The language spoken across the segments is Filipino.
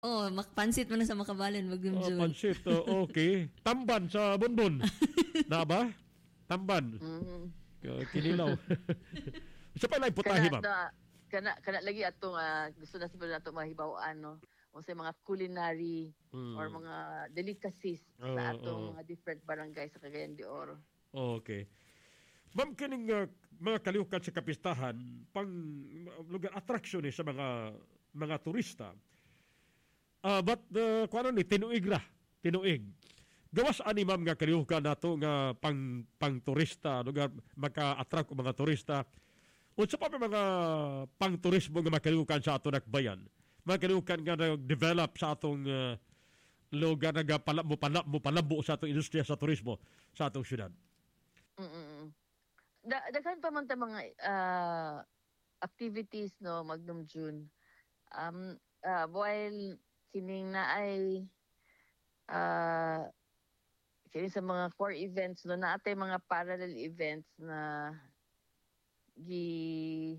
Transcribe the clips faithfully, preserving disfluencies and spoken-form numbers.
Oh, makpansit mo na sa Makabalan, Oh, Magdumjun. pansit. Oh, okay. Tamban sa Bonbon. Na ba? Tamban. Mm. Uh, kinilaw. Sa pala putahe, Kana ma'am. na kana kana lagi atong ah, gusto na sila nato mahibawaan no. Unsay mga culinary Mm. or mga delicacies Oo, sa atong oo. mga different barangay sa Cagayan de Oro. Okay. Ma'am, kining uh, mga kalihukan sa kapistahan, pang lugar attraction eh, sa mga mga turista. Ah, but uh, kung ano ni, tinuig ra. Tinuig. Gawas ani ma'am nga kalihukan nato nga pang pang turista, lugar maka-attract og mga turista. Unsa pa may mga pang turismo nga makalihukan sa aton akbayan? Mga kalihukan nga nag-develop sa atong uh, lugar nga pala mo pala mo palabo sa atong industriya sa turismo sa atong syudad. Mm. Da daghan pa man ta mga ah, activities no Magnum June. Um ah, while kining na ay ah kini sa mga core events no naatay mga parallel events na gi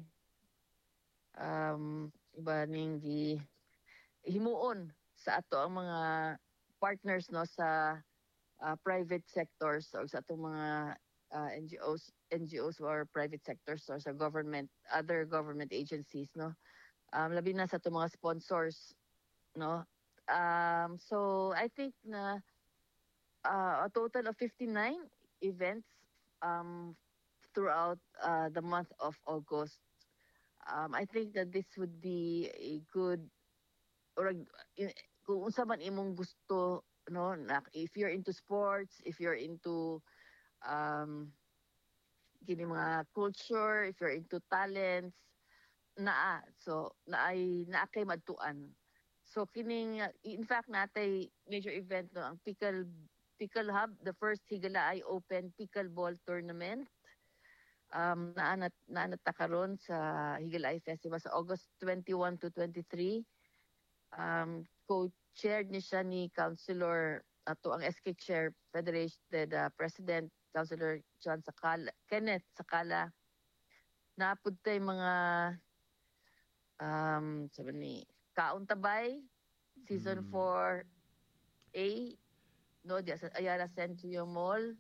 um iba ning gi himuon sa ato ang mga partners no sa ah, private sectors o sa atong mga ah, N G Os N G Os or private sectors or sa government other government agencies no um labi na sa atong mga sponsors no um so I think na uh, a total of fifty-nine events um throughout uh, the month of August. um I think that this would be a good or a- kung unsa man imong gusto no na, if you're into sports, if you're into um kini mga culture, if you're into talents, naa so naay naa kay madtuan. So kining uh, in fact natay major event no ang pickle pickle hub, the first Higalaay Open Pickleball Tournament. Um naa na naa na ta karon sa Higalaay Festival sa August twenty-one to twenty-three. Um co-chaired ni siya ni Councilor ato ang S K Chair Federation uh, President Councilor John Sakala, Kenneth Sakala. Napud tay mga um sabi ni Kaon Tabay season Mm. four A no di sa Ayala Centrio Mall.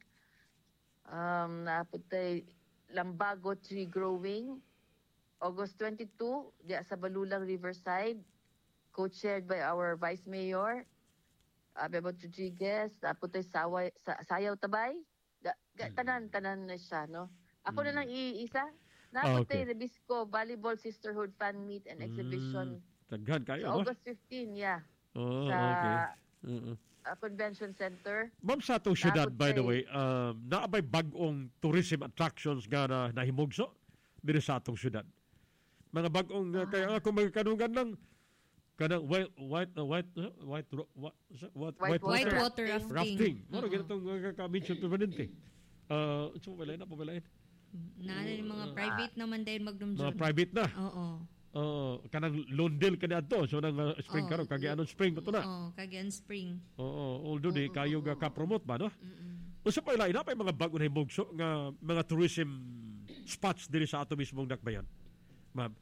Um napud tay Lambago Tree Growing August twenty-two di sa Balulang Riverside, co-chaired by our Vice Mayor uh, Bebot Rodriguez. Napud tay Saway sa, Sayaw Tabay. Da, ga, tanan tanan na siya no. Ako na lang iisa. Ah, Napud okay. tay Nabisco Volleyball Sisterhood Fan Meet and Exhibition Mm, Daghan kayo, sa no? August fifteenth, yeah. Oh, sa okay. Oo. uh, Convention Center. Ma'am, sa atong syudad, Napod by the kay- way, um, naabay bagong tourism attractions nga na nahimugso diri sa atong syudad. Mga bagong, uh, kaya nga kung magkanungan lang, kanang white, white, uh, white, uh, white, ro- what, what, White White Water water rafting. rafting. rafting. Moro, ganitong uh, ka-mention permanente. Uh, ito pa na, pabalain. Na yung mga private naman dahil Magdumjun. Mga private na. Oo. Uh, kanang Londale ka na ato. So, nang uh, spring Oo. karon kagi anong spring ba ito na? Oo, Cagayan Spring. Oo, although di kayo nga ka-promote ba, no? Usa pa ilain, pa yung mga bago na himugso nga mga tourism spots diri sa ato mismong dakbayan. Ma'am.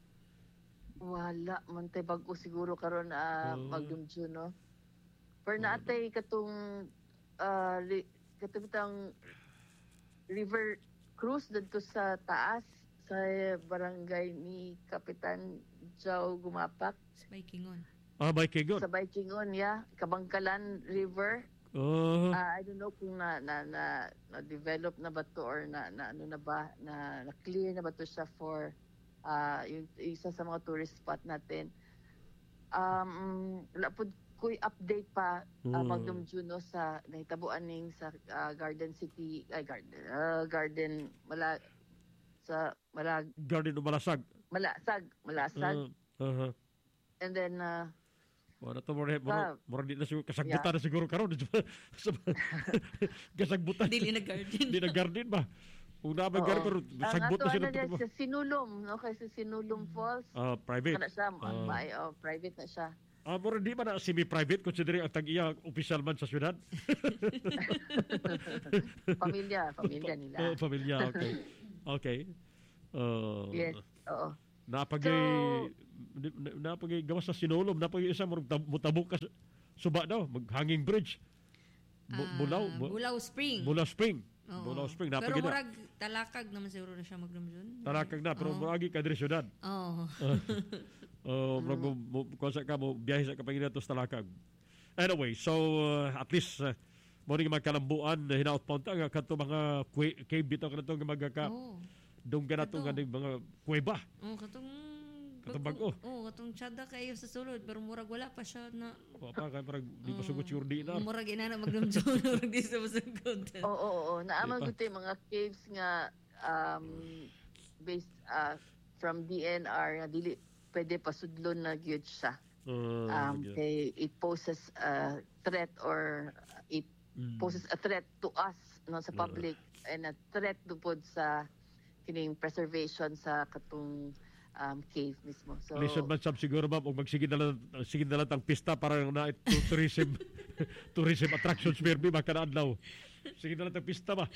Wala man tay bago siguro karon uh, Oh. Magdumjun no. Pero naatay katong uh, li, katong river cruise dito sa taas sa barangay ni Kapitan Joe Gumapak Spiking on. Ah, may kigon. sa Baikingon ya Kabangkalan River. Oh, Ah, I don't know kung na na na, na develop na ba to or na, na ano na ba na, na clear na ba to siya for ah yung isa sa mga tourist spot natin. Um wala pud ko'y update pa uh, Hmm. Magdum Juno sa nahitabuan ning sa ah, Garden City ay Garden ah, Garden mala sa Malag Garden of Malasag. Malasag Malasag Uh, uh-huh. and then uh, Wala to more more Ah. more di na siguro kasagbutan Yeah. na siguro karon. Kasagbutan. Dili na garden. Di na garden ba? Kung na ba oo. garden Ang sagbot ato na sila ano dyan, to. sa Sinulom no kay sa Sinulom Falls. Ah, private. Kana siya, ang Ah. may, oh, private na siya. Ah, more di ba na semi-private considering ang tag-iya official man sa syudad? Pamilya, pamilya nila. Oh, pamilya, okay. Okay. Uh, Yes, oo. Napagay So- napagi gawas sa Sinolom, napagi isa mo mutabok ka sa- suba daw, mag-hanging bridge. Bu- Ah, Bulaw, bu- Bulaw Spring. Bulaw Spring. Oo. Bulaw Spring, Pero napagi na. murag talakag naman siguro na siya magdumdum. Tarakag na, pero Oo. muragi ka diri syudad. Oo. Uh, murag mo, mo, kung sa ka mo, biyahe sa kapanginatos talakag. Anyway, so uh, at least uh, mo rin magkalambuan na hinaut punta nga kanto mga kwe- cave bitaw kanto nga magaka Oo. dong ganato Kanto. nga ning mga kuweba. Oh, katong Katong bag-o. Oh, katong tsada kayo sa sulod pero murag wala pa siya na Wa pa kay parang di pa Oo. sugot siguro di na. murag inana magdumdum murag di sa masugod. Oo, oo, oo. Naaman Di pa. ko tayo mga caves nga um, based uh, from D N R nga dili pwede pasudlon na gyud siya. Uh, Um, yeah. kay it poses a threat or it Mm. poses a threat to us no sa Oo. public and a threat to pod sa kining preservation sa katong um, cave mismo. So Listen man sab siguro ma'am og magsigid na lang sige na lang tang pista para na ito tourism tourism attractions maybe baka na adlaw. Sige na lang tang pista ba.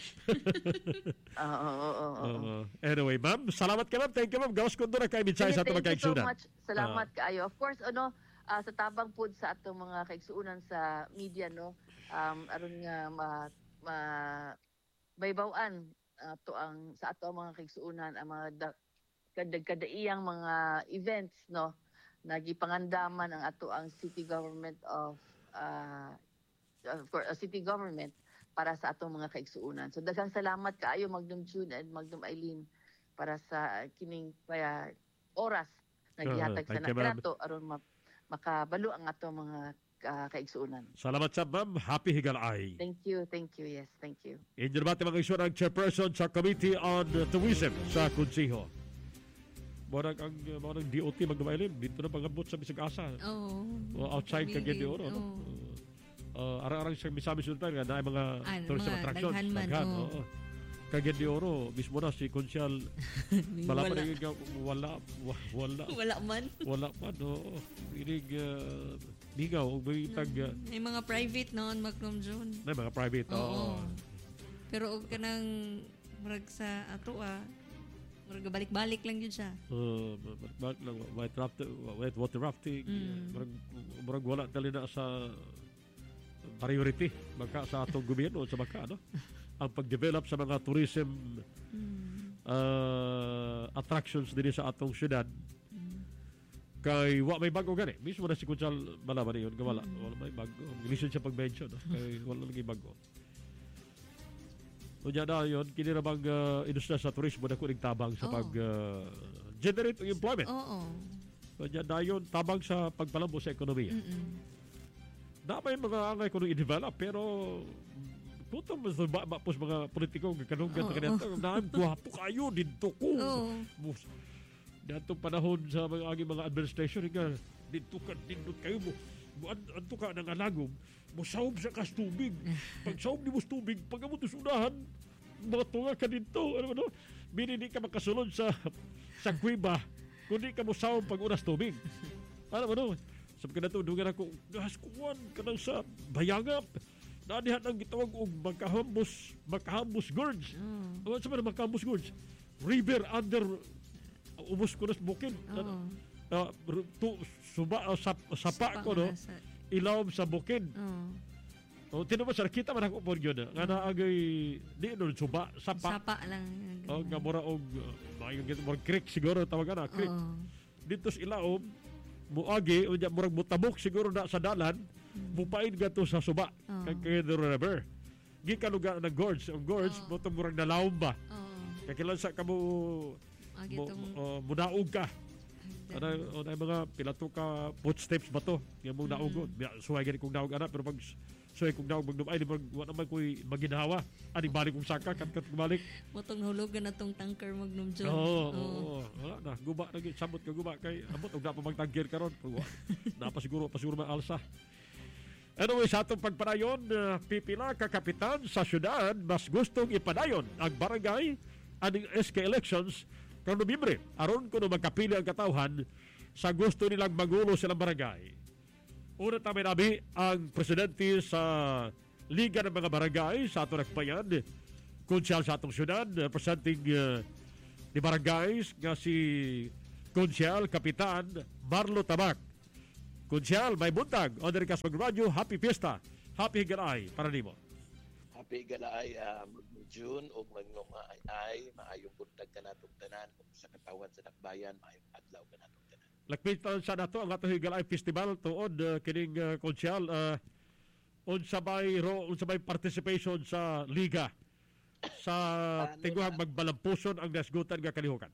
oo, oo, oo, oo. Uh, anyway, ma'am, salamat ka ma'am. Thank you ma'am. Gawas ko doon na kayo mensahe sa ato Thank you so magkaigsunan. much. Salamat kaayo. Of course, ano, ah, sa tabang pud sa atong mga kaigsuunan sa media, no, um, aron nga ma, ma baybawan ato ang sa ato ang mga kaigsuunan ang mga da, kadag-kadaiyang mga events, no, nagipangandaman ang ato ang city government of uh, of course, uh, city government para sa atong mga kaigsuunan. So daghang salamat kaayo Magnum June and Magnum Eileen para sa kining kaya oras Uh, nagihatag sa thank you, ma'am. nagrato aron ma- makabalo ang atong mga uh, kaigsuunan. Salamat sa ma'am. Happy Higalay. Thank you, thank you, yes, thank you. Inyo naman mga iso ng chairperson sa Committee on Tourism sa Kunsiho. Morang ang morang D O T magdumailim dito na pangabot sa bisag asa. Oo. O outside ka Bili- gid oro no. oo. Uh, arang-arang sa misabi sultan nga na mga Ah, tourism mga attractions. daghan man, Daghan, oo. oo. Kagyan di oro, mismo na si Konsyal wala. malaman na wala wa- wala Wala man. wala pa no. Inig uh, ligaw og may tag uh, May mga private noon Magnum June. na mga private. Oo. Oo. Pero og kanang murag sa ato ah murag balik-balik lang yun siya. Uh, bakit lang white rafting, white water rafting. Mm. Murag, murag wala tali na sa priority baka sa atong gobyerno sa baka no. Ang pag-develop sa mga tourism Mm. uh, attractions din sa atong syudad Mm. kay wa may bago gani mismo na si Kunsal malaman niyon wala Mm. wala may bago gilisod siya pag-mention no? Kay wala lagi bago unya na yun kini ra bang uh, industriya sa turismo na kuning tabang sa Oo. pag uh, generate ng employment Oo. unya na yun tabang sa pagpalambo sa ekonomiya Mm-mm. na may mga angay kuno i-develop pero puto mas ba, ba pos mga politiko kanong ganto Oo. kanito na guwapo kayo dito ko Oo. Mus- Datong panahon sa mga aging mga administration nga dito ka dindot kayo mo mo an- anto ka nang alagom mo saob sa kas tubig pag saob ni mo sa tubig pag mo unahan mga tunga ka dito ano ano binili ka makasulod sa sa kuiba kundi ka mo saob pag unas tubig ano ano sa pagkanato dugan ako gas kuwan kanang sa bayangap na diha nang gitawag og magkahambos magkahambos gorge Oo. ano sa mga magkahambos gorge river under ubos ko na sa bukid. Oo. Uh, tu, suba, uh, sap, sapa ko, no? nga sa- Ilawom sa bukid. Oo. O, tinapos, sir, kita man ako po yun. Nga na agay, di, no, suba, sapa. Sapa lang. O, nga mura, og, uh, mga mura creek siguro, tawagan na, creek. Oo. Dito sa ilawom, muagi, o, murag mutabok siguro na sa dalan, mupain ka to sa suba. Oo. Kay Kedro River. Gikan lugar na gorge. Ang gorge, Oo. butong murag nalawom ba? Oo. Kaya kailan sa kamo, Agi mo, tong uh, mudaog ka. Ano, ano yung mga pilato ka footsteps ba to? Yung mong naugod. Suway gani kong naug anak, pero pag suway kong naug magnum, ay, di ba, wala naman ko'y maginhawa. Ani, balik kong saka, kat kat balik. motong nahulugan na tong tanker Magnum June. Oo, oo. Wala na, guba na, sabot ka guba kay, abot, huwag na pa magtangkir ka ron. Napa siguro, pasiguro may alsa. Anyway, sa atong pagpadayon, uh, pipila ka kapitan sa syudad, mas gustong ipadayon ang barangay aning S K elections karong Nobyembre. Aron kuno magkapili ang katawhan sa gusto nilang magulo silang barangay. Una tamay nabi ang presidente sa Liga ng mga Barangay sa atong Nakbayan, konsyal sa atong syudad, representing uh, ni barangays nga si Konsyal Kapitan Marlo Tabak. Konsyal, may buntag. O diri ka sa Radyo, happy fiesta. Happy higalay para nimo. Happy galay uh, mag-June o mag-ay ay maayong buntag ka natong tanan ug sa katawan sa dakbayan maayong adlaw ka natong tanan. Lakpitan sa nato ang ato higalay festival tuod uh, kining uh, konsyal uh, unsa bay ro unsa bay participation sa liga sa Ano tiguhang na? magbalampuson ang nasgutan nga kalihukan.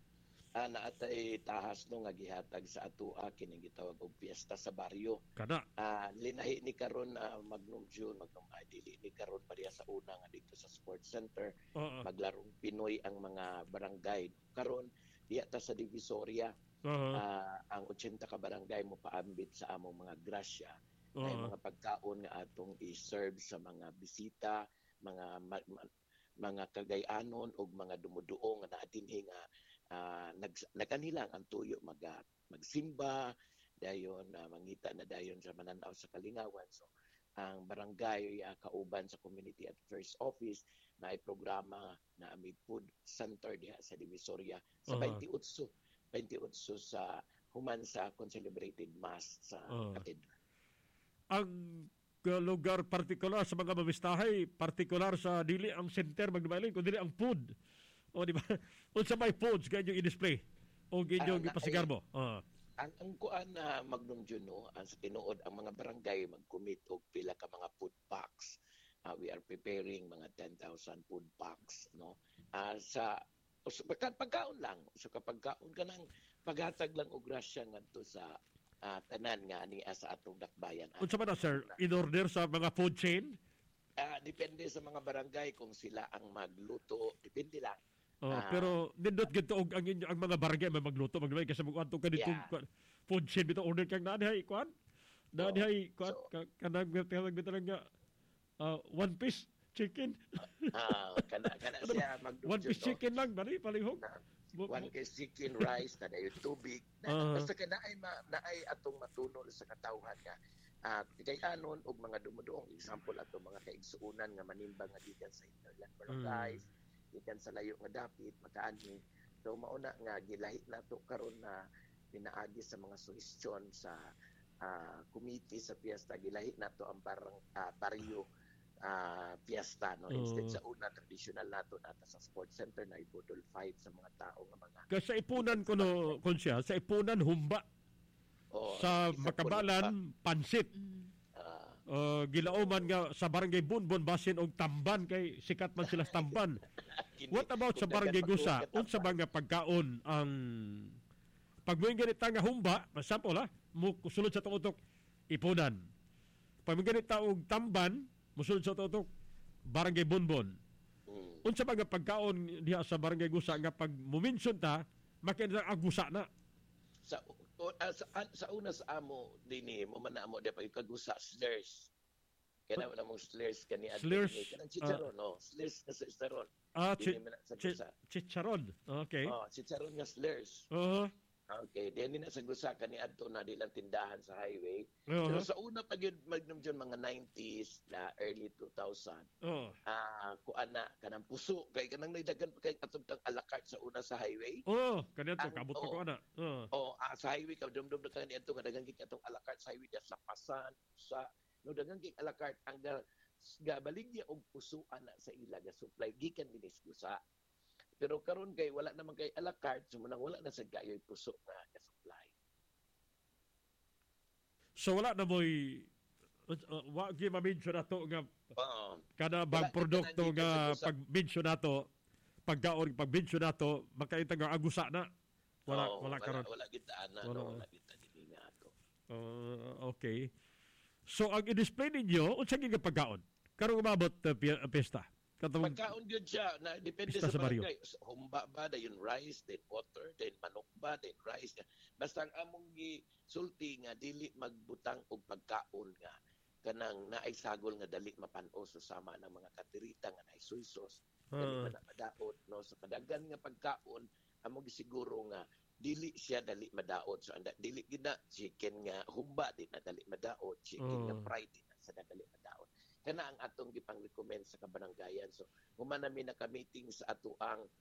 Ah, naatay tahas no nga gihatag sa atoa kining gitawag og piyesta sa baryo. Kana. Ah, linahi ni karon uh, Magnum June, Magnum ay dili ni karon pa diya sa una nga dito sa Sports Center. Oo. Maglarong Pinoy ang mga barangay. Karon diya ta sa Divisoria. Oo. Ah, ang eighty ka barangay mo paambit sa among mga grasya. Ay Oo. mga pagkaon nga atong i-serve sa mga bisita, mga ma- ma- mga kagayanon o mga dumuduong nga naadinhi nga uh, nag nagkanilang ang tuyo mag magsimba dayon uh, mangita na dayon sa mananaw sa kalingawan. So ang barangay uh, kauban sa Community Affairs Office na ay programa na may food center diha sa Divisoria sa Uh-huh. twenty-eight twenty-eight sa human sa concelebrated mass sa Uh-huh. katedral. Ang uh, lugar partikular sa mga mamistahay, partikular sa dili ang center magdumailin, kundi ang food. O di ba? Unsa may foods kay yung i-display o inyong Ah, na- ipasigar mo. Ah. Ang ang kuan na Magnum Juno, ang sa tinuod ang mga barangay mag-commit og pila ka mga food packs. Uh, we are preparing mga ten thousand food packs, no. Ah, sa so, pagka, pagkaon lang. So kapag kaon ka nang paghatag lang og grasya ngadto sa ah, tanan nga ni sa atong dakbayan. Unsa man na, sir, in order sa mga food chain? Ah, depende sa mga barangay kung sila ang magluto, depende lang. Oh, Ah. pero nindot gito og ang inyo ang mga barangay may magluto magdumay kasi magkuanto ka dito Yeah. food chain bito order kang nadihay kuan. Nadihay kuan So- ka- kanang tawag bito lang nga ah, one piece chicken. Ah, kana kana siya Magnum One piece Juno. chicken lang dali palihog. Na- Bu- One case chicken rice na dayon tubig na Ah. basta ka naay ma, naay atong matunol sa katawhan nga at kay anon og mga dumuduong example atong mga kaigsuunan nga manimbang nga gikan sa Interland barangays gikan sa layo nga dapit makaani so mauna nga gilahi nato karon na pinaagi sa mga suhestyon sa ah, committee sa piyesta gilahi nato ang barang ah, baryo ah, piyesta no instead Oo. sa una traditional nato nata sa sports center na ibudol fight sa mga tao nga mga Kasi sa ipunan ko no konsya, sa ipunan humba, oh, sa isa po Makabalan pansit. Mm. ah, Uh, gilauman nga sa barangay Bunbon basin og tamban kay sikat man sila sa tamban. kini- What about sa kung barangay dagan Gusa? magluto Unsa ka ba nga pagkaon ang pag mo ganita nga humba, example ha, mo sulod sa tutok ipunan. Pag mo ganita og tamban, musulod sa tutok barangay Bunbon. Mm. Unsa ba nga pagkaon diha sa barangay Gusa nga pag muminsun ta, makinsa ang gusa na. sa o, ah, sa, an- sa una sa amo dinhi mo man amo di pa kagusa slurs kana na mong slurs kani adto Slurs, dinhi. Kanang chicharon no slurs na sa chicharon Ah, chi- dinhi man sa chi- gusa chicharon. Okay. oh chicharon nga slurs Oo. okay dinhi na sa gusa kani adto na dilang tindahan sa highway Oo. pero sa una pag yun magnum dyan mga nineties na early two thousand Oo. ah kuan na kanang puso kay kanang naidagan pa kay atong tang alakart sa una sa highway Oo, kanito Ang- kabot pa oo. ko ana. Oo. o ah, sa highway ka dumdum na kani adto nga daghang gid atong alakart sa highway diya sa Pasan sa no daghang gid alakart ang ga, ga baligya og pusuan na sa ila ga supply gikan dinis gusa pero karon kay wala naman kay alakart so munang wala na sa gayoy puso nga ga supply So wala na mo'y uh, wa gyud ma-mention nato nga oo kada bang Wala, produkto ito na, nga dito sa- pag-mention nato, pagkaon pag-mention nato, makaita nga agusa na. Wala Oo, wala karon. wala gid ana Wala. no wala gid dinhi nga ato Uh, okay. So ang i-display ninyo unsa gyud nga pagkaon? Karong umabot uh, pi- uh, pesta. Katong pagkaon gyud siya na depende Pista sa sa baryo. barangay. So, humba ba dayon rice, then water, then manok ba, then rice. Basta ang among gisulti nga dili magbutang og pagkaon nga kanang naay sagol nga dali mapan-o sa sama ng mga katirita nga naay soy sauce. Dali Ah. man na madaot no sa kadagan nga pagkaon among gisiguro nga dili siya dali madaot so anda dili gid na chicken nga humba di na dali madaot chicken nga Oh. fried di na sa dali madaot kana ang atong gipang recommend sa kabaranggayan so human nami naka-meeting sa ato ang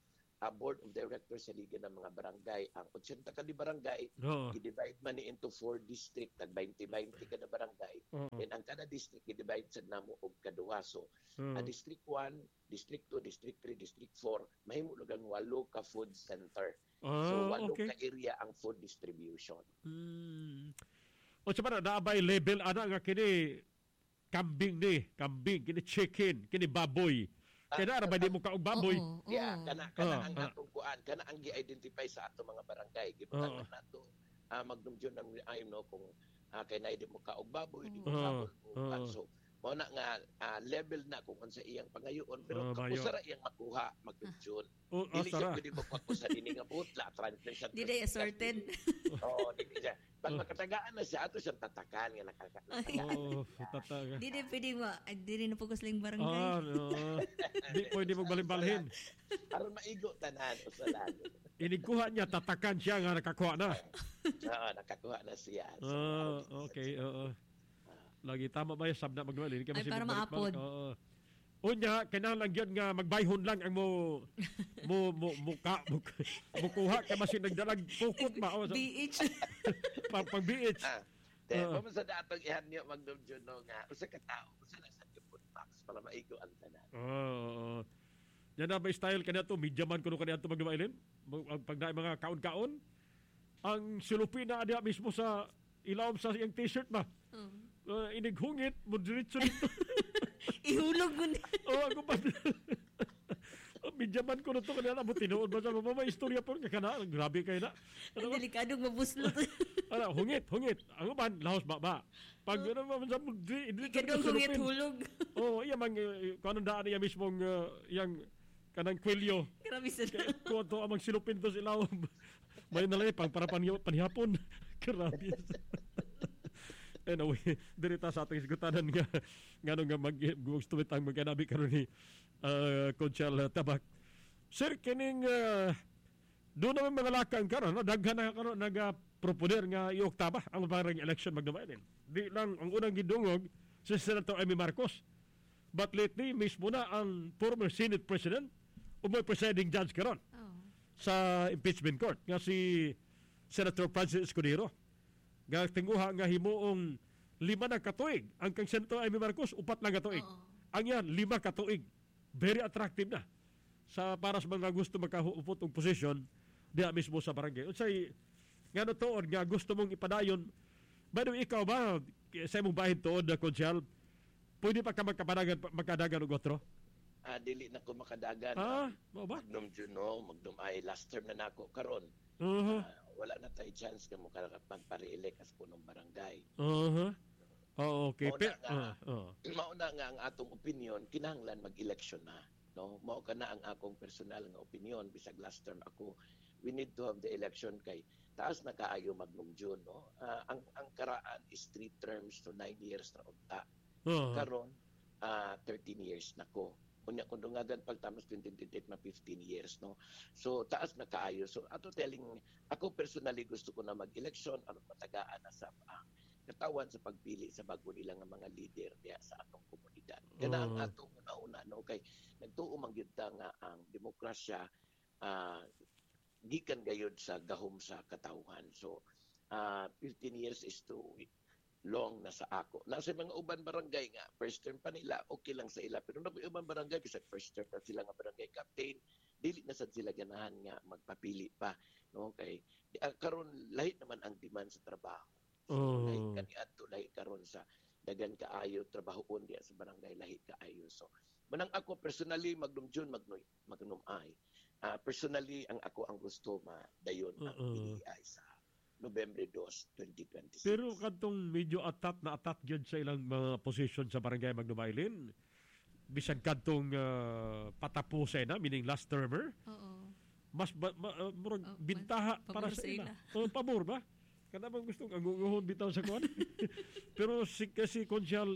uh, board of directors sa Liga ng mga Barangay. Ang eighty ka di barangay, Oo. i-divide man ni into four district, tag twenty twenty kada barangay. Oo. And ang kada district, i-divide sa namo og kaduha. So, Oo. uh, District one, District two, District three, District four, mahimo lugang walo ka food center. So, Ah, walo okay. ka area ang food distribution. Hmm. O sa para naabay level ana nga kini kambing ni, kambing kini chicken, kini baboy. Kaya na ba di mo ka og baboy? Oo, oo. Yeah, kana kana Ah, ang ah. atong kuan, kana ang gi-identify sa ato mga barangay. Gibutangan nato uh, magdumdyon ng I know kung uh, kay na di mo ka og baboy, di mo Ah, ka og ah. so mo na nga ah, level na kung unsa iyang pangayoon Ah, pero mayo. usara iyang makuha magdumdyon. O Dili siya asara. pwede mo pa sa dini nga butla translation. Di day assorted. Oo, dili siya. Pag Oh. makatagaan na siya ato siyang tatakan nga nakakatagaan. Oh, tataga. Di day pwede mo, ay, di rin napokus lang barangay. Ah, no. Di pwede magbalhin-balhin. Aron maigo tanan usalan. Inikuha niya, tatakan siya nga nakakuha na. Oo, nakakuha na siya. So, Ah, okay, oo. Lagi tama ba yung sabna magbalhin? Ay, para maapod. Oo. Unya, kinahanglan gyud nga magbayhon lang ang mo mo mo muka mo, mukuha kay masin nagdalag pukot ba o B H. pag pag B H. Ah, then, Oo. uh, sa datong ihan niyo magdumdyon no nga, usa ka tao, usa na sa food box para maigo ang tanan. Oo. Yan na ba style kanina to, media man kuno kanina to magdumailin? Pag na mga kaon-kaon, ang silupina adiya mismo sa ilawom sa iyang t-shirt ba? Oo. Uh, inighungit, mo diretso dito. Ihulog mo na. Oo, ako pa. Media man ko na to kanina, mo tinuod ba sa mga istorya po nga kana, grabe kayo na. Ano Ang ba? delikadong mabuslot. Ano, hungit, hungit. Ang uban, lahos ba ba? Pag ano ba, sa di, di, Ikadong hungit hulog. Oo, iya mang, uh, kung anong daan niya mismong, uh, yang, kanang kwelyo. Grabe sa Kung ito amang silupin to sila, may nalay, pang para panhi- panihapon. Grabe. Anyway, dirita sa ating sigutanan nga, nga nung nga mag-gustuwit ang magkanabi karon ni uh, Conchal Tabak. Sir, kining, uh, doon naman mga lakang karon, no? Daghan na karon nag-proponer nga i-oktaba ang parang election magdamayin. Di lang ang unang gidungog si Senator Amy Marcos. But lately, mismo na ang former Senate President o may presiding judge karon Oh. sa impeachment court nga si Senator Francis Escudero. Nga tinguha nga himuong lima na katuig. Ang kang Senator Amy Marcos, upat lang katuig. Oo. Ang yan, lima katuig. Very attractive na sa para sa mga gusto makaupot ng posisyon diya mismo sa barangay. Unsay nga no tuod nga gusto mong ipadayon. By the way, ikaw ba sa imong bahin tuod na konsyal, pwede pa ka magkapadagan magkadagan og otro? Ah, dili na ko makadagan. Ah, mao ba? Magdum no, magdum ay last term na nako karon. Uh-huh. Ah, wala na tay chance nga mo magpare-elect as punong barangay. Uh-huh. Oh, okay. Mauna Pe- nga. uh, uh. Mauna nga ang atong opinion, kinahanglan mag-election na. No, mao kana ang akong personal nga opinion bisag last term ako. We need to have the election kay taas na kaayo magnong June, no. Ah, ang ang karaan is three terms to nine years na unta. Uh-huh. Karon ah thirteen years na ko. Unya kung dungagan pagtamos twenty twenty-eight na fifteen years, no. So taas na kaayo. So ato telling ako personally gusto ko na mag-election aron matagaan na sa ah, katawan sa pagpili sa bago nila nga mga leader diya sa atong komunidad. Kana ang Oo. atong una-una, no, kay nagtuo man gyud ta nga ang demokrasya ah gikan gayud sa gahom sa katawhan. So ah fifteen years is too long na sa ako. Nasa mga uban barangay nga, first term pa nila, okay lang sa ila. Pero nabi uban barangay, kasi first term pa sila nga barangay captain, dili na sad sila ganahan nga magpapili pa. No? Kay, uh, karon lahi naman ang demand sa trabaho. So, Oh. lahi kaniadto, lahi karon sa dagan kaayo, trabahoon diya sa barangay, lahi kaayo. So, manang ako personally, magnum June, magnum, magnum ay. Uh, personally, ang ako ang gusto ma dayon ang Oo. pili ay sa November second, twenty twenty-six. Pero kadtong medyo atat na atat gyud sa ilang mga position sa barangay Magnumailin. Bisan kadtong uh, patapusin na, meaning last termer, Oo. mas ba, ma, uh, murag Oh, bintaha mas- para pabor sa sa ila. ila. Oh, pabor ba? Kada bang gustong angunguhon bitaw sa kuan. Pero si kasi konsyal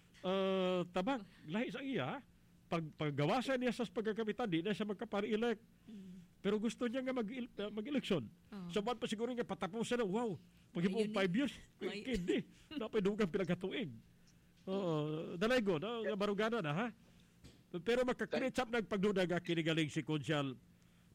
uh, tabak lahi sa iya pag paggawasan niya sa pagkakapitan di na siya magkapare-elect. Pero gusto niya nga mag uh, mag-eleksyon. Oo. So man pa siguro nga patapusan na wow. Pag Ayun five eh. years, May- hindi. Dapat dugang pinagkatuig. Oo, dalaygo na barugana na ha. Pero makakreach up nagpagduda nga kinigaling si Konsyal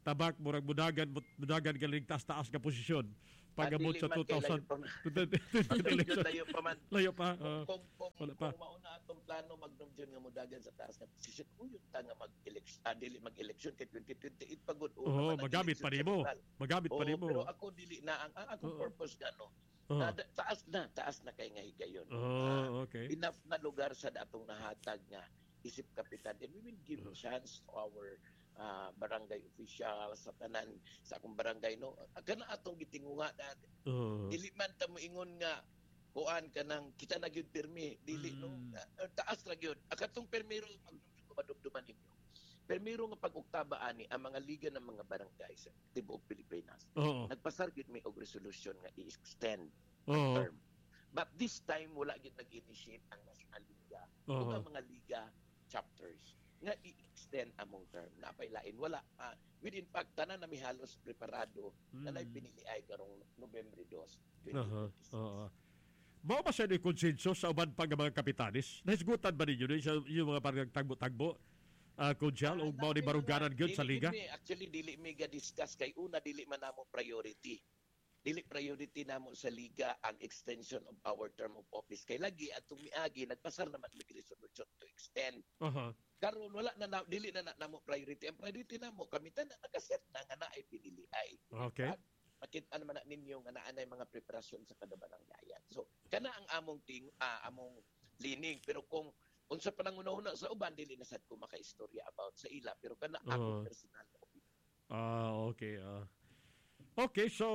tabak murag mudagan mudagan galing taas-taas nga posisyon pagamot sa two thousand election. Layo pa man. Layo pa. Uh, kung, kung, wala kung, pa. kung mauna atong plano magnom June nga mudagan sa taas nga posisyon, uyon ta nga mag-election, ah, dili mag-election kay twenty twenty-eight pagod. Oo, magamit pa nimo. Magamit pa nimo. Pero ako dili na ang, ang akong Oo. purpose gano. Oo. Na, taas na, taas na kay nga higayon. Oh, okay. Enough na lugar sa datong nahatag nga isip kapitan, and we will give Uh-huh. chance to our uh, barangay officials sa tanan sa akong barangay, no, kana atong gitingunga na Uh, dili man ta mo ingon nga kuan kanang kita na gyud pirmi dili Mm. no uh, taas ra gyud akatong permiro magdumduman ninyo permiro nga pag-uktaba ani ang mga liga ng mga barangay sa tibuok Pilipinas Oo. nagpasar gyud may og resolution nga i-extend Oo. term. But this time, wala gid nag-initiate ang National Liga o Oo. ang mga liga chapters nga i-extend among term. Napay lain, wala. Uh, within fact, tanan na may halos preparado na Mm. na'y pinili ay karong Nobyembre dos, Aha. twenty twenty-six. Oo. Mao ba siya ni konsensus sa uban pang mga kapitanis? Nahisgutan ba ninyo ni sa yung mga parang tagbo-tagbo? Uh, Kunsyal, o mao ni baruganan gyud sa Dili liga? mi- Actually, dili mi ga-discuss kay una, dili man namo priority. Dili priority namo sa liga ang extension of our term of office. Kay lagi atong miagi nagpasar naman may resolution to extend. Aha. Karon wala na, na dili na, na namo priority. Ang priority namo kamitan na nakaset na nga naay pinili ay. Okay. Makita naman na ninyo nga naa nay mga preparasyon sa kada baranggayan. So kana ang among ting ah, among lining, pero kung unsa pa nangunahuna sa uban dili na sad ko makaistorya about sa ila, pero kana Oo. akong personal na opinion. Ah, okay. ah. Okay, so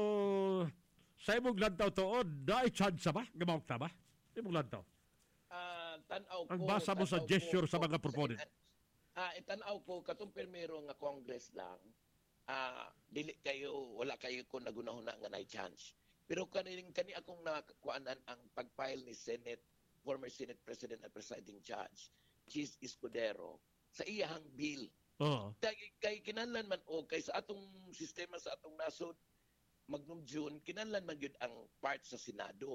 sa imong lantaw tuod, daay chance ba? Gamawag ta ba? Imong lantaw. Ah, tanaw ko. Ang basa mo sa tanaw gesture ko, sa mga kung proponent. Ah, itanaw ko katong permero nga Congress lang. Ah, dili kayo wala kayo ko nagunahuna nga nay chance. Pero kaning kani akong nakuanan ang pag-file ni Senate former Senate President and Presiding Judge Chis Escudero sa iyahang bill. Oo. Kay, kay kinahanglan man o kay sa atong sistema sa atong nasod magnum June kinahanglan man gyud ang part sa Senado.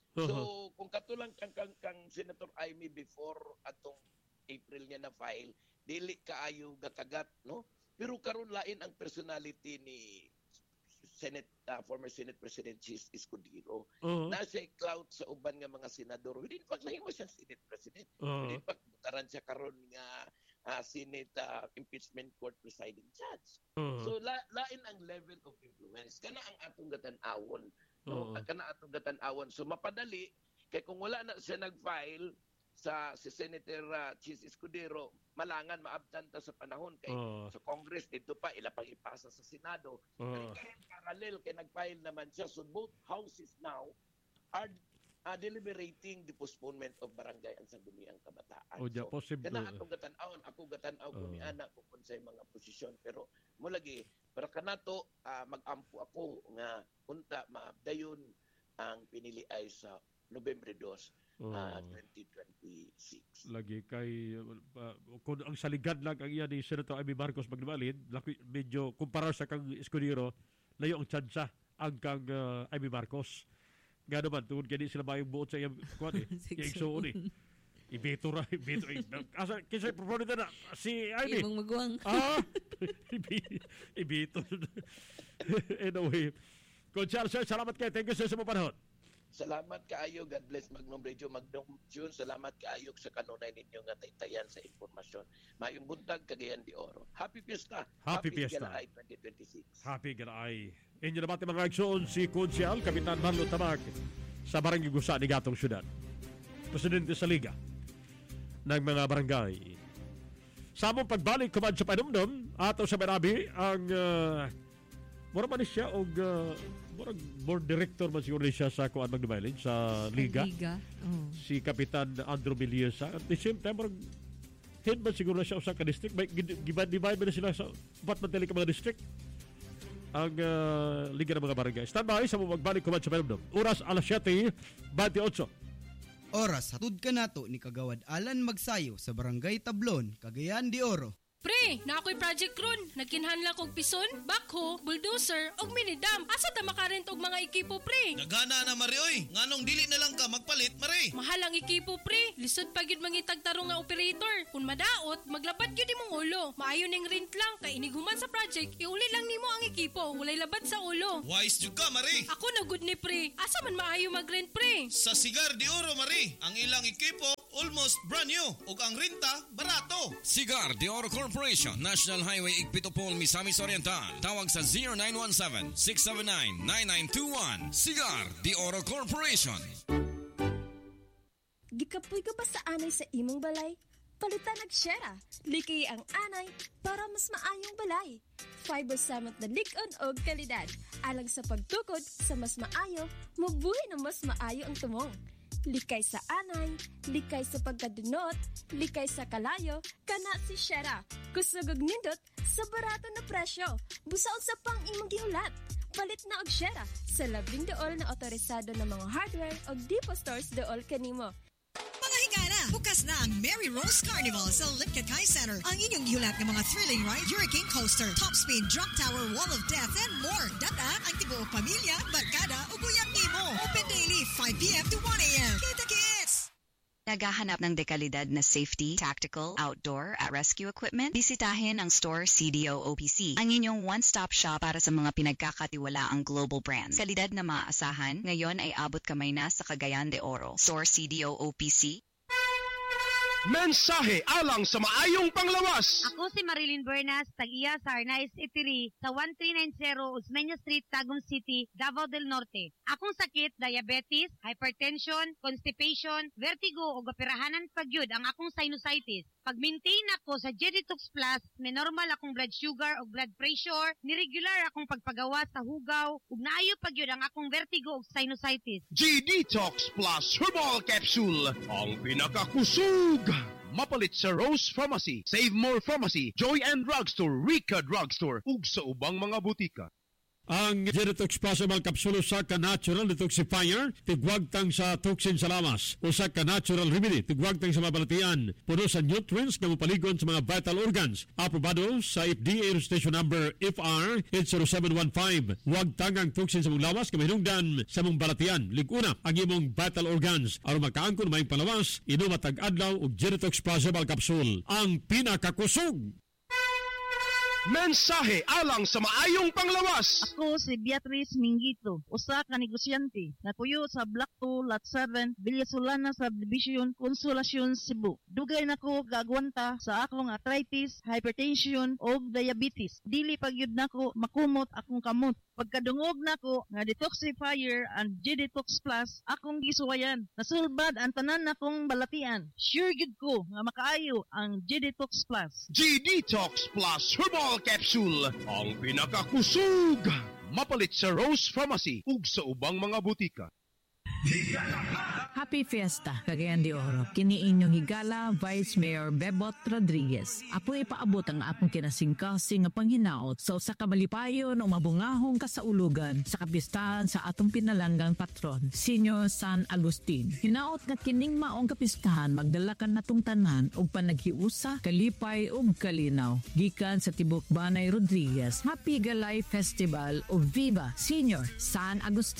So kung katulang kang kang, kang Senator Amy before atong April niya na file, dili kaayo gakagat, no? Pero karon lain ang personality ni Senate uh, former Senate President Chis Escudero. Oo. Na siya clout sa uban nga mga senador. Hindi pag nahimo siya Senate President. Oo. Hindi pag butaran siya karon nga uh, Senate uh, Impeachment Court Presiding Judge. Oo. So la, lain ang level of influence. Kana ang atong gatan-awon. No? Oo. Kana atong gatan-awon. So mapadali kay kung wala na siya nag-file sa si Senator uh, Chis Escudero, malangan maabtan ta sa panahon kay Oo. sa Congress dito pa ila pang ipasa sa Senado. Oo. Kaya parallel kay nag-file naman siya, so both houses now are uh, deliberating the postponement of barangay ang sangguniang kabataan. O ja So, possible. kana atong gatan-awon, ako gatan-aw ko ni Oo. anak ko kung sa mga posisyon, pero mo lagi para kanato uh, mag-ampo ako nga unta maabdayon ang pinili ay sa Nobyembre dos, Oo. uh, twenty twenty-six. Lagi kay uh, kung ang saligad lang ang iya ni Senator Amy Marcos magdumalin, laki, medyo kumpara sa kang Escudero, layo ang tsansa ang kang uh, Amy Marcos. Nga naman, tungkol kaya sila mayong buot sa iyang kuwan eh. Iyang igsuon eh. Ibito ra, ibito. Asa, kinsa proponent na si Amy. Imong magwang. Ah! Ibi- ibito. Anyway. Conchal, sir, salamat kayo. Thank you sir sa mga panahon. Salamat kaayo, God bless Magnum Radio, Magnum June. Salamat kaayo sa kanunay ninyo nga taytayan sa informasyon. Mayong buntag, Cagayan de Oro. Happy Fiesta. Happy Fiesta. Galaay twenty twenty-six. Happy ganaay. Inyo naman mga igsoon si Conchal, Kapitan Marlon Tamag sa Barangay Gusa ni Gatong Syudad. Presidente sa Liga ng mga barangay. Sa among pagbalik kumad sa panumdum, ato sa Marabi, ang uh, mura man siya og uh, murag board director man siguro siya sa kuan magdumailin sa Liga. Liga. Oh. Si Kapitan Andrew Villesa. At the same time, murag head man siguro siya sa ka-district. May divide ba na sila sa upat man tali ka mga district ang uh, Liga ng mga barangay. Stand by sa among magbalik kumad sa panumdum. Oras alas siyete twenty-eight. Oras hatud ka nato ni Kagawad Alan Magsayo sa Barangay Tablon, Cagayan de Oro. Pre, na ako'y project ron. Nagkinhanla kog pison, backhoe, bulldozer, og minidam. Asa ta makarent og mga ekipo, pre? Nagana na Mari oy. Nganong dili na lang ka magpalit, Mari? Mahal ang ekipo, pre. Lisod pa gyud mangitag tarong nga operator. Kung madaot, maglabat gyud imong ulo. Maayo ning rent lang kay iniguman sa project, iuli lang nimo ang ekipo. Walay labat sa ulo. Wise jud ka, Mari. Ako na good ni pre. Asa man maayo mag-rent, pre? Sa Cigar de Oro, Mari, ang ilang ekipo almost brand new ug ang renta barato. Cigar de Oro Corporation, National Highway Igpitopol, Misamis Oriental. Tawag sa zero nine one seven, six seven nine, nine nine two one. Cigar de Oro Corporation. Gikapoy ka ba sa anay sa imong balay? Palitan nagsyera. Liki ang anay para mas maayong balay. Fiber Summit na lig-on og kalidad. Alang sa pagtukod sa mas maayo, mabuhay na mas maayo ang tumong. Likay sa anay, likay sa pagkadunot, likay sa kalayo, kana si Shera. Kusugog nindot sa barato na presyo. Busaon sa pang imong gihulat. Palit na og Shera sa labing dool na otorisado ng mga hardware o depot stores dool kanimo. Mga higala, bukas na ang Mary Rose Carnival sa Lipkakay Center. Ang inyong gihulat ng mga thrilling ride, Hurricane Coaster, Top Spin, Drop Tower, Wall of Death, and more. Data ang tibuok pamilya, barkada, uguyang nimo. Open daily, five p.m. to one a.m. Kita kits! Naghahanap ng dekalidad na safety, tactical, outdoor at rescue equipment? Bisitahin ang store C D O O P C, ang inyong one-stop shop para sa mga pinagkakatiwalaang global brands. Kalidad na maaasahan, ngayon ay abot kamay na sa Cagayan de Oro. Store C D O O P C. Mensahe alang sa maayong panglawas. Ako si Marilyn Bernas, tag-iya sa Arnaiz Eatery sa one three nine zero Osmeña Street, Tagum City, Davao del Norte. Akong sakit, diabetes, hypertension, constipation, vertigo o gapirahanan pagyud ang akong sinusitis. Pag-maintain ako sa G-Detox Plus, may normal akong blood sugar o blood pressure, niregular akong pagpagawa sa hugaw, ug naayo pagyud ang akong vertigo o sinusitis. G-Detox Plus Herbal Capsule, ang pinakakusog. Mapalit sa Rose Pharmacy, Save More Pharmacy, Joy and Drugstore, Rica Drugstore, ug sa ubang mga butika. Ang G-Detox Plus Herbal Capsule usa ka natural detoxifier, tigwagtang sa toxin sa lawas. Usa ka natural remedy, tigwagtang sa mabalatian. Puno sa nutrients na mapaligon sa mga vital organs. Aprobado sa F D A registration number F R eight zero seven one five. Wagtang ang toxin sa mong lawas kay mahinungdan sa mong balatian. Liguna ang imong vital organs. Aron makaangkon may palawas, inom matag adlaw og G-Detox Plus Herbal Capsule. Ang pinakakusog. Mensahe alang sa maayong panglawas. Ako si Beatrice Mingito, usa ka negosyante na puyo sa Block two, Lot seven, Villasolana Subdivision, Consolacion, Cebu. Dugay nako gagwanta sa akong arthritis, hypertension o diabetes. Dili pagyud nako makumot akong kamot. Pagkadungog nako nga detoxifier and G-Detox Plus, akong gisuwayan. Nasulbad ang tanan nakong balatian. Sure gid ko nga makaayo ang G-Detox Plus. G-Detox Plus Herbal Capsule, ang pinakakusog. Mapalit sa Rose Pharmacy ug sa ubang mga butika. Happy Fiesta, Cagayan de Oro. Kini inyong higala, Vice Mayor Bebot Rodriguez. Apo ipaabot ang apong kinasingkasing nga panghinaot sa usa ka malipayon o mabungahong kasaulugan sa kapistahan sa atong pinalanggang patron, Senior San Agustin. Hinaot nga kining maong kapistahan magdalakan natong tanan og panaghiusa, kalipay ug kalinaw. Gikan sa Tibok Banay Rodriguez, Happy Galay Festival o Viva Senior San Agustin.